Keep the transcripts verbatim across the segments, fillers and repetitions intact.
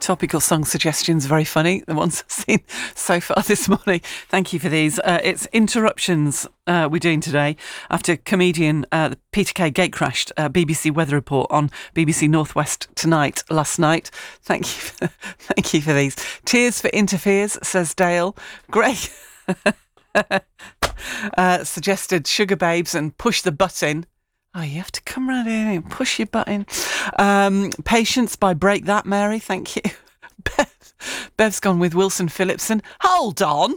Topical song suggestions, very funny. The ones I've seen so far this morning. Thank you for these. Uh, it's Interruptions uh, we're doing today after comedian uh, Peter Kay gatecrashed uh, B B C Weather Report on B B C Northwest Tonight last night. Thank you for, thank you for these. Tears for Interferes, says Dale. Greg uh, suggested Sugar Babes and Push the Button. Oh, you have to come round here and push your button. Um, Patience by Break That, Mary. Thank you. Bev, Bev's gone with Wilson Phillipson. Hold on.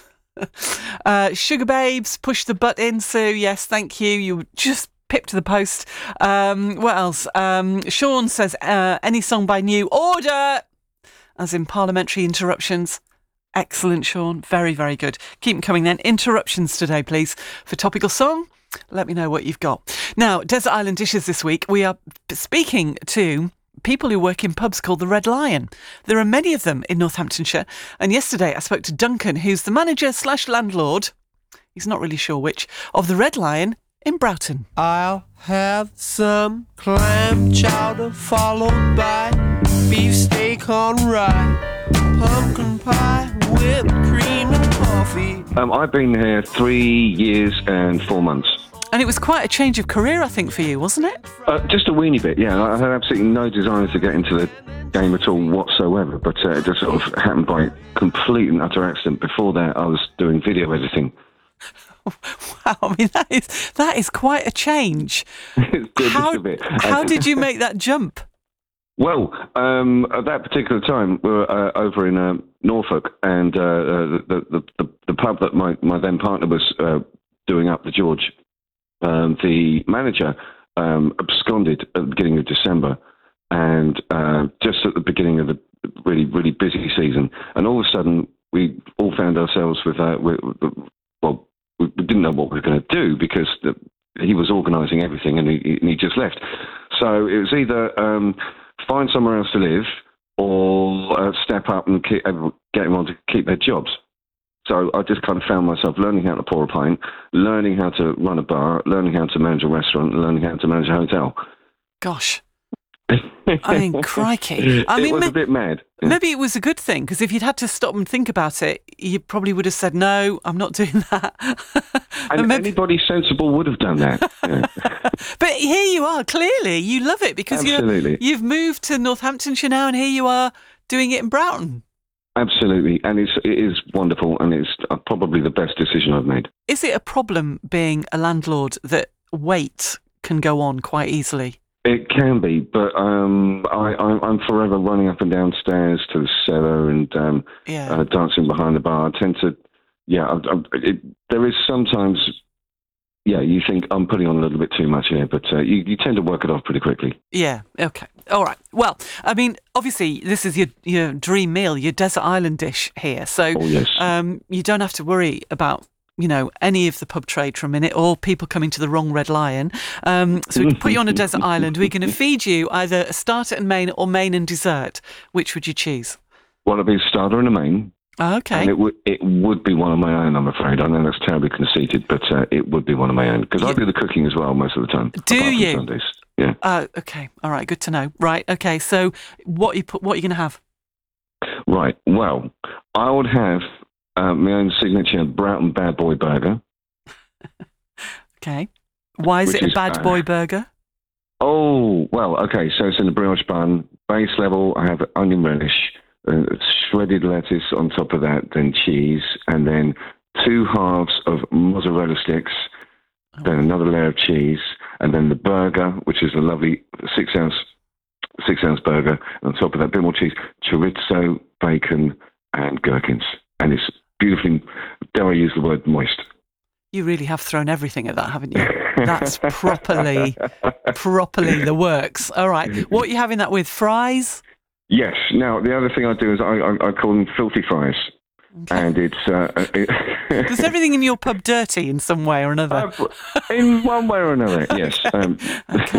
Uh, Sugar Babes, Push the Button. Sue, yes, thank you. You just pipped to the post. Um, what else? Um, Sean says, uh, any song by New Order, as in Parliamentary Interruptions. Excellent, Sean. Very, very good. Keep them coming then. Interruptions today, please, for Topical Song. Let me know what you've got. Now, Desert Island Dishes this week, we are speaking to people who work in pubs called the Red Lion. There are many of them in Northamptonshire. And yesterday I spoke to Duncan, who's the manager slash landlord, he's not really sure which, of the Red Lion in Broughton. I'll have some clam chowder followed by beefsteak on rye, pumpkin pie, whipped cream and coffee. Um, I've been here three years and four months. And it was quite a change of career, I think, for you, wasn't it? Uh, just a weeny bit, yeah. I had absolutely no desire to get into the game at all whatsoever, but uh, it just sort of happened by complete and utter accident. Before that, I was doing video editing. Wow, I mean, that is that is quite a change. It's good, how, just a bit. How did you make that jump? Well, um, at that particular time, we were uh, over in uh, Norfolk, and uh, uh, the, the, the, the pub that my, my then partner was uh, doing up, the George, um, the manager um, absconded at the beginning of December, and uh, just at the beginning of the really, really busy season. And all of a sudden, we all found ourselves with, uh, with well, we didn't know what we were going to do because the, he was organising everything, and he, and he just left. So it was either Um, find somewhere else to live, or uh, step up and keep, get everyone to keep their jobs. So I just kind of found myself learning how to pour a pint, learning how to run a bar, learning how to manage a restaurant, learning how to manage a hotel. Gosh. I mean, crikey. I it mean, was ma- a bit mad. Yeah. Maybe it was a good thing, because if you'd had to stop and think about it, you probably would have said, no, I'm not doing that. And maybe... anybody sensible would have done that. Yeah. But here you are, clearly, you love it, because you're, you've moved to Northamptonshire now, and here you are doing it in Broughton. Absolutely, and it's, it is wonderful, and it's probably the best decision I've made. Is it a problem being a landlord that weight can go on quite easily? It can be, but um, I, I'm, I'm forever running up and down stairs to the cellar and um, yeah. uh, dancing behind the bar. I tend to, yeah, I, I, it, there is sometimes, yeah, you think I'm putting on a little bit too much here, but uh, you, you tend to work it off pretty quickly. Yeah, okay. All right. Well, I mean, obviously, this is your, your dream meal, your desert island dish here. So oh, yes. um, you don't have to worry about, you know, any of the pub trade for a minute, or people coming to the wrong Red Lion. Um, so we can put you on a desert island. We're going to feed you either a starter and main or main and dessert. Which would you choose? Well, it'd be a starter and a main. Oh, okay. And it would it would be one of my own, I'm afraid. I know that's terribly conceited, but uh, it would be one of my own. Because yeah. I do the cooking as well most of the time. Do you? Sundays. Yeah. Oh, okay. All right. Good to know. Right. Okay. So what you put? What are you going to have? Right. Well, I would have Uh, my own signature Broughton Bad Boy Burger. Okay. Why is it a is, Bad uh, Boy Burger? Oh, well, okay, so it's in a brioche bun. Base level, I have onion relish, uh, shredded lettuce on top of that, then cheese, and then two halves of mozzarella sticks, oh. then another layer of cheese, and then the burger, which is a lovely six ounce, six ounce burger, and on top of that, a bit more cheese, chorizo, bacon, and gherkins. And it's beautifully, dare I use the word, moist. You really have thrown everything at that, haven't you? That's properly, properly the works. All right. What are you having that with? Fries? Yes. Now, the other thing I do is I, I, I call them filthy fries. Okay. And it's... Uh, it Is everything in your pub dirty in some way or another? Uh, in one way or another, yes. Um, okay.